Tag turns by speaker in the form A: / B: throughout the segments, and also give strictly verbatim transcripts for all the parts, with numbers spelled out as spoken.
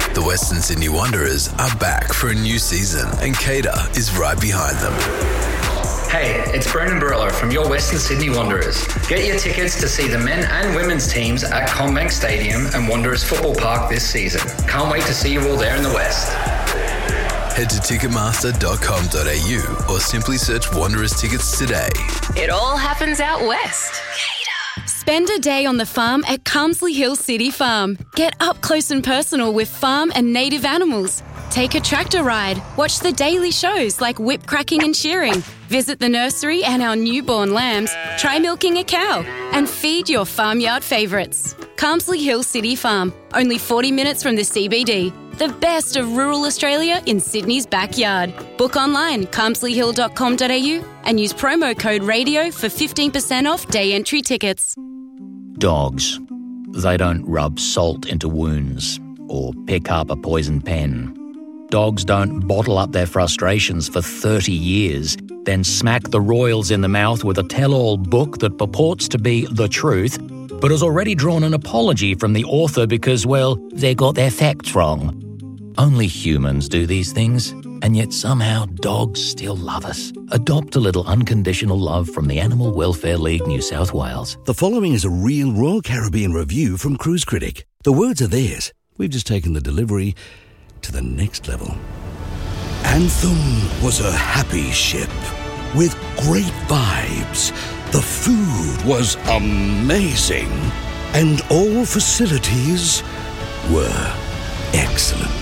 A: The Western Sydney Wanderers are back for a new season and Cater is right behind them.
B: Hey, it's Brendan Barilla from your Western Sydney Wanderers. Get your tickets to see the men and women's teams at CommBank Stadium and Wanderers Football Park this season. Can't wait to see you all there in the West.
A: Head to ticketmaster dot com dot a u or simply search Wanderers tickets today.
C: It all happens out west.
D: Spend a day on the farm at Carmsley Hill City Farm. Get up close and personal with farm and native animals. Take a tractor ride. Watch the daily shows like whip cracking and shearing. Visit the nursery and our newborn lambs. Try milking a cow. And feed your farmyard favourites. Carmsley Hill City Farm. Only forty minutes from the C B D. The best of rural Australia in Sydney's backyard. Book online, carmsley hill dot com dot a u and use promo code RADIO for fifteen percent off day entry tickets.
E: Dogs. They don't rub salt into wounds or pick up a poison pen. Dogs don't bottle up their frustrations for thirty years, then smack the royals in the mouth with a tell-all book that purports to be the truth, but has already drawn an apology from the author because, well, they got their facts wrong. Only humans do these things, and yet somehow dogs still love us. Adopt a little unconditional love from the Animal Welfare League New South Wales.
F: The following is a real Royal Caribbean review from Cruise Critic. The words are theirs. We've just taken the delivery to the next level. Anthem was a happy ship with great vibes. The food was amazing, and all facilities were excellent.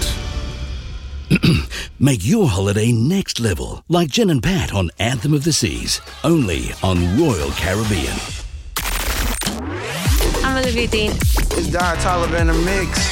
F: Make your holiday next level, like Jen and Pat on Anthem of the Seas, only on Royal Caribbean.
C: I'm Olivia Dean.
G: It's Don Toliver in the mix.